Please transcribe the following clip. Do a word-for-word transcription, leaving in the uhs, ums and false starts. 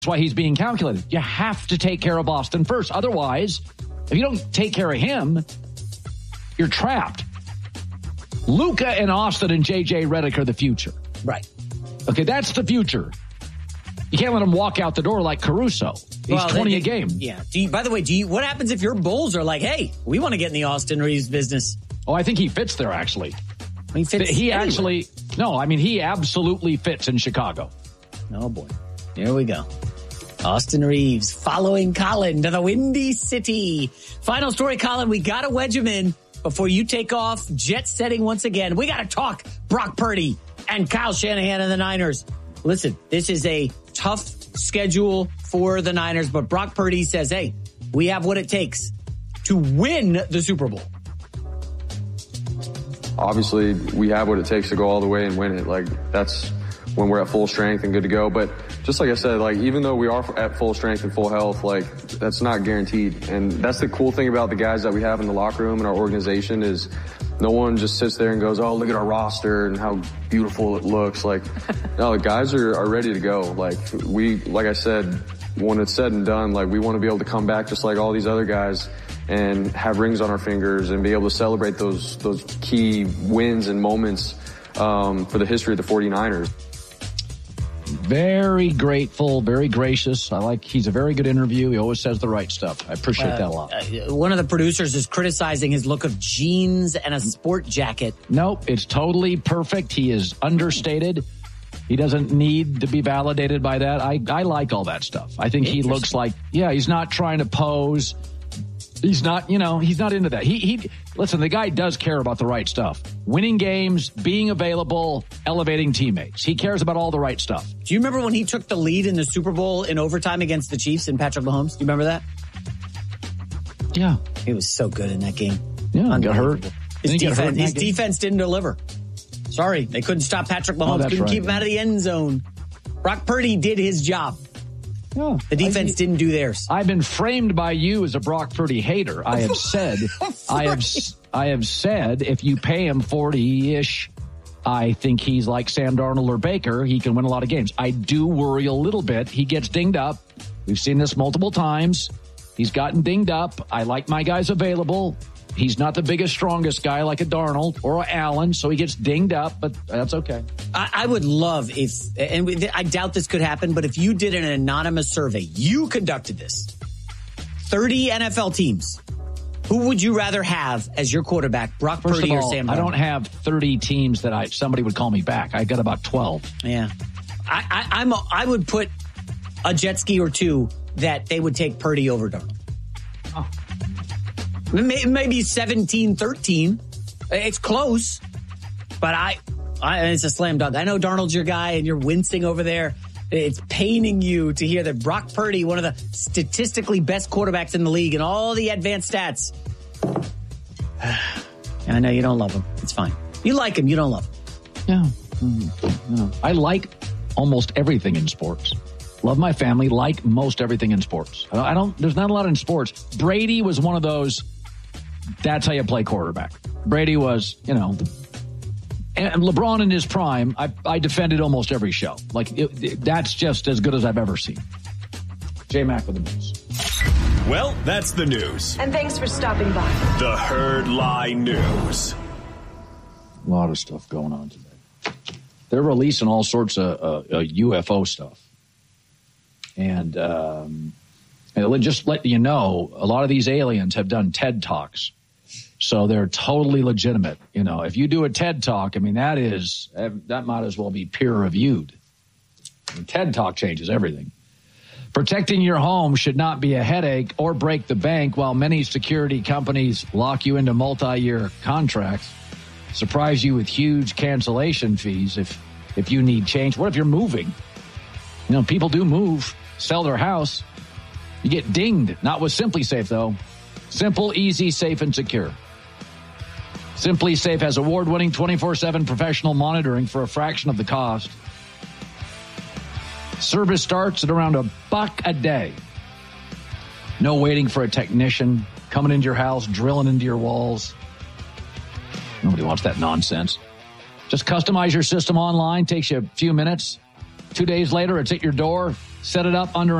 That's why he's being calculated. You have to take care of Austin first. Otherwise, if you don't take care of him, you're trapped. Luka and Austin and J J Redick are the future. Right. Okay, that's the future. You can't let him walk out the door like Caruso. He's well, twenty they, a game. Yeah. Do you, by the way, do you, what happens if your Bulls are like, hey, we want to get in the Austin Reeves business? Oh, I think he fits there, actually. He fits He anywhere. actually, no, I mean, he absolutely fits in Chicago. Oh, boy. Here we go. Austin Reeves following Colin to the Windy City. Final story, Colin. We got to wedge him in before you take off, jet setting once again. We got to talk Brock Purdy and Kyle Shanahan and the Niners. Listen, this is a tough schedule for the Niners, but Brock Purdy says, hey, we have what it takes to win the Super Bowl. Obviously, we have what it takes to go all the way and win it. Like, that's when we're at full strength and good to go. But just like I said, like, even though we are at full strength and full health, like, that's not guaranteed. And that's the cool thing about the guys that we have in the locker room and our organization is no one just sits there and goes, oh, look at our roster and how beautiful it looks. Like, no, the guys are, are ready to go. Like, we, like I said, when it's said and done, like, we want to be able to come back just like all these other guys and have rings on our fingers and be able to celebrate those, those key wins and moments um, for the history of the 49ers. Very grateful, very gracious. I like, he's a very good interview. He always says the right stuff. I appreciate uh, that a lot. Uh, one of the producers is criticizing his look of jeans and a sport jacket. Nope, it's totally perfect. He is understated. He doesn't need to be validated by that. I, I like all that stuff. I think he looks like, yeah, he's not trying to pose. He's not, you know, he's not into that. He, he, listen, the guy does care about the right stuff. Winning games, being available, elevating teammates. He cares about all the right stuff. Do you remember when he took the lead in the Super Bowl in overtime against the Chiefs and Patrick Mahomes? Do you remember that? Yeah. He was so good in that game. Yeah, got hurt. His, defense, hurt his defense didn't deliver. Sorry, they couldn't stop Patrick Mahomes. Oh, couldn't right. keep him out of the end zone. Brock Purdy did his job. Yeah, the defense I, didn't do theirs. I've been framed by you as a Brock Purdy hater. I have said, I have, I have said, if you pay him forty-ish, I think he's like Sam Darnold or Baker. He can win a lot of games. I do worry a little bit. He gets dinged up. We've seen this multiple times. He's gotten dinged up. I like my guys available. He's not the biggest, strongest guy like a Darnold or a Allen, so he gets dinged up, but that's okay. I, I would love if, and we, I doubt this could happen, but if you did an anonymous survey, you conducted this, thirty N F L teams, who would you rather have as your quarterback, Brock First Purdy of all, or Sam Darnold? I don't have thirty teams that I somebody would call me back. I got about twelve. Yeah. I, I, I'm a, I would put a jet ski or two that they would take Purdy over Darnold. Oh. Maybe seventeen thirteen. It's close, but I, I, it's a slam dunk. I know Darnold's your guy and you're wincing over there. It's paining you to hear that Brock Purdy, one of the statistically best quarterbacks in the league and all the advanced stats. I know you don't love him. It's fine. You like him. You don't love him. Yeah. Mm-hmm. No. I like almost everything in sports. Love my family, like most everything in sports. I don't, I don't, there's not a lot in sports. Brady was one of those, that's how you play quarterback. Brady was, you know, and LeBron in his prime, I, I defended almost every show. Like, it, it, that's just as good as I've ever seen. J-Mac with the news. Well, that's the news. And thanks for stopping by. The Herd Lie News. A lot of stuff going on today. They're releasing all sorts of uh, uh, U F O stuff. And, um, and just let you know, a lot of these aliens have done TED Talks. So they're totally legitimate. You know, if you do a TED Talk, I mean, that is, that might as well be peer reviewed. I mean, TED Talk changes everything. Protecting your home should not be a headache or break the bank while many security companies lock you into multi-year contracts, surprise you with huge cancellation fees if, if you need change. What if you're moving? You know, people do move, sell their house. You get dinged. Not with Simply Safe, though. Simple, easy, safe, and secure. Simply Safe has award-winning twenty-four seven professional monitoring for a fraction of the cost. Service starts at around a buck a day. No waiting for a technician coming into your house, drilling into your walls. Nobody wants that nonsense. Just customize your system online. Takes you a few minutes. Two days later, it's at your door. set it up under